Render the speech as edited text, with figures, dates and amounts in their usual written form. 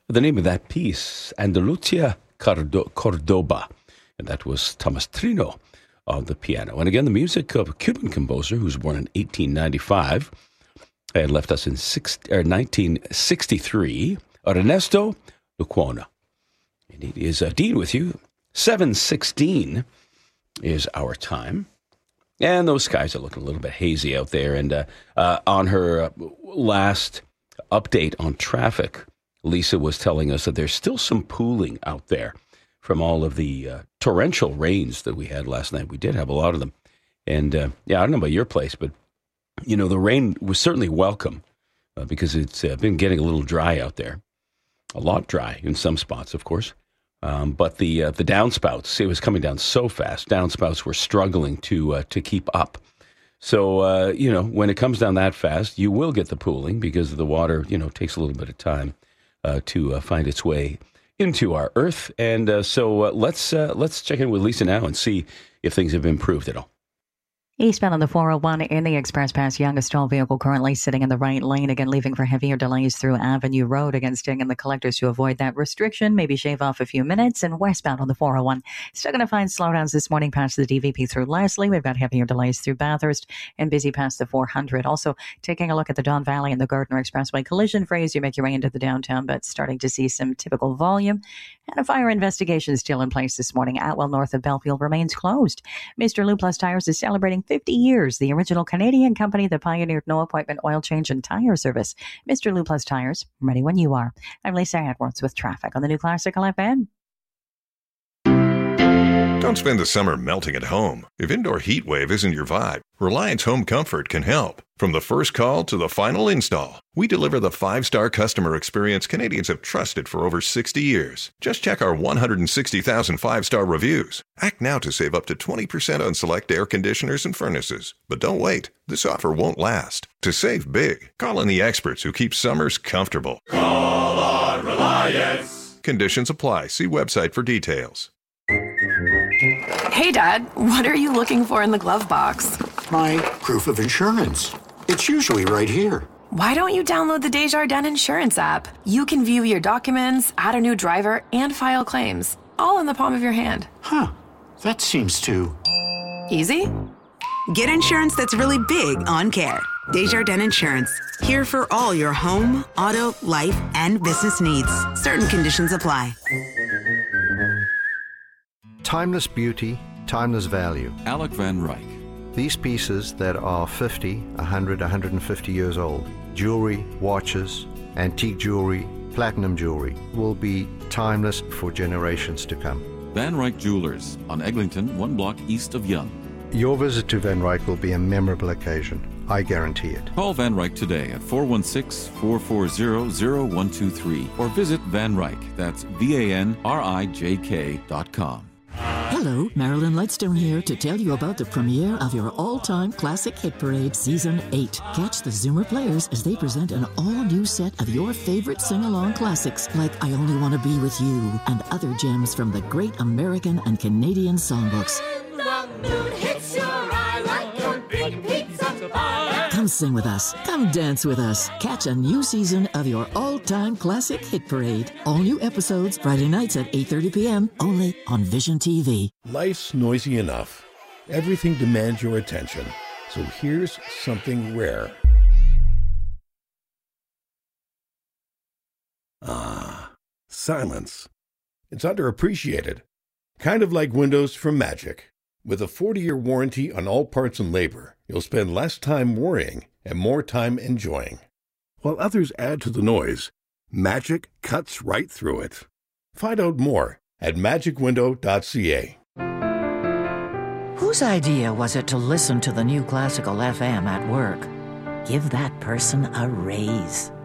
The name of that piece, Andalucia Cordoba, and that was Thomas Trino on the piano. And again, the music of a Cuban composer who was born in 1895 and left us in 1963, Ernesto Lecuona. And it is Dean with you. 7:16 is our time. And those skies are looking a little bit hazy out there. And on her last update on traffic, Lisa was telling us that there's still some pooling out there from all of the torrential rains that we had last night. We did have a lot of them. And I don't know about your place, but, the rain was certainly welcome because it's been getting a little dry out there. A lot dry in some spots, of course. But the downspouts, it was coming down so fast. Downspouts were struggling to keep up. So, when it comes down that fast, you will get the pooling because the water, takes a little bit of time to find its way into our earth. And so let's check in with Lisa now and see if things have improved at all. Eastbound on the 401 in the Express Pass, youngest stall vehicle currently sitting in the right lane, again leaving for heavier delays through Avenue Road. Again, staying in the collectors to avoid that restriction, maybe shave off a few minutes. And westbound on the 401, still going to find slowdowns this morning past the DVP through Leslie. We've got heavier delays through Bathurst and busy past the 400. Also, taking a look at the Don Valley and the Gardner Expressway collision free as you make your way into the downtown, but starting to see some typical volume. And a fire investigation is still in place this morning. Atwell north of Belfield remains closed. Mr. Lou Plus Tires is celebrating 50 years, the original Canadian company that pioneered no appointment oil change and tire service. Mr. Lou Plus Tires, ready when you are. I'm Lisa Edwards with traffic on the new Classical FM. Don't spend the summer melting at home. If indoor heat wave isn't your vibe, Reliance Home Comfort can help. From the first call to the final install, we deliver the 5-star customer experience Canadians have trusted for over 60 years. Just check our 160,000 5-star reviews. Act now to save up to 20% on select air conditioners and furnaces. But don't wait. This offer won't last. To save big, call on the experts who keep summers comfortable. Call on Reliance. Conditions apply. See website for details. Hey, Dad, what are you looking for in the glove box? My proof of insurance. It's usually right here. Why don't you download the Desjardins Insurance app? You can view your documents, add a new driver, and file claims, all in the palm of your hand. Huh. That seems too... easy? Get insurance that's really big on care. Desjardins Insurance. Here for all your home, auto, life, and business needs. Certain conditions apply. Timeless beauty, timeless value. Alec Van Ryk. These pieces that are 50, 100, 150 years old, jewelry, watches, antique jewelry, platinum jewelry, will be timeless for generations to come. Van Ryk Jewelers on Eglinton, 1 block east of Yonge. Your visit to Van Ryk will be a memorable occasion. I guarantee it. Call Van Ryk today at 416-440-0123 or visit Van Ryk. That's VANRIJK.com. Hello, Marilyn Lightstone here to tell you about the premiere of your all-time classic hit parade Season 8. Catch the Zoomer players as they present an all-new set of your favorite sing-along classics like I Only Want to Be With You and other gems from the great American and Canadian songbooks. The moon hits your eye like a big pizza pie. Come sing with us. Come dance with us. Catch a new season of your all-time classic hit parade. All new episodes Friday nights at 8:30 p.m. only on Vision TV. Life's noisy enough. Everything demands your attention. So here's something rare. Ah, silence. It's underappreciated. Kind of like windows from Magic. With a 40-year warranty on all parts and labor, you'll spend less time worrying and more time enjoying. While others add to the noise, Magic cuts right through it. Find out more at magicwindow.ca. Whose idea was it to listen to the new Classical FM at work? Give that person a raise.